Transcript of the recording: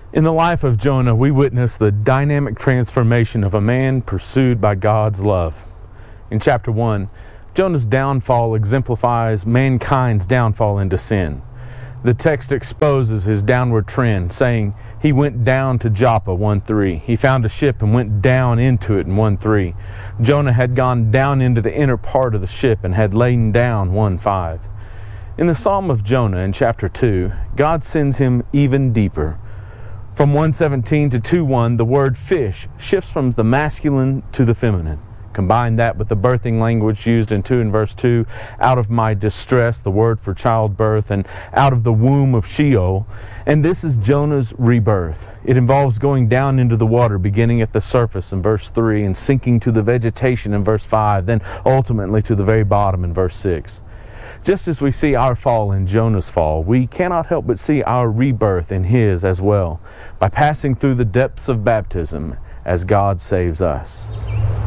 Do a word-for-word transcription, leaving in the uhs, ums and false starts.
In the life of Jonah, we witness the dynamic transformation of a man pursued by God's love. In chapter one, Jonah's downfall exemplifies mankind's downfall into sin. The text exposes his downward trend, saying he went down to Joppa, one three. He found a ship and went down into it in one three. Jonah had gone down into the inner part of the ship and had lain down, one five. In the Psalm of Jonah in chapter two, God sends him even deeper. From one seventeen to two one, the word fish shifts from the masculine to the feminine. Combine that with the birthing language used in two and verse two, out of my distress, the word for childbirth, and out of the womb of Sheol. And this is Jonah's rebirth. It involves going down into the water, beginning at the surface in verse three, and sinking to the vegetation in verse five, then ultimately to the very bottom in verse six. Just as we see our fall in Jonah's fall, we cannot help but see our rebirth in his as well, by passing through the depths of baptism as God saves us.